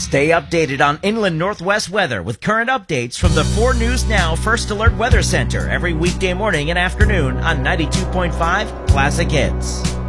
Stay updated on Inland Northwest weather with current updates from the 4 News Now First Alert Weather Center every weekday morning and afternoon on 92.5 Classic Hits.